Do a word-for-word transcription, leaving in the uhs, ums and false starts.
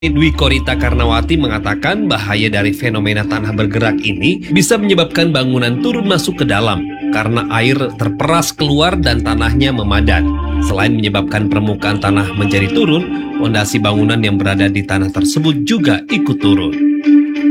Dwi Korita Karnawati mengatakan bahaya dari fenomena tanah bergerak ini bisa menyebabkan bangunan turun masuk ke dalam karena air terperas keluar dan tanahnya memadat. Selain menyebabkan permukaan tanah menjadi turun, fondasi bangunan yang berada di tanah tersebut juga ikut turun.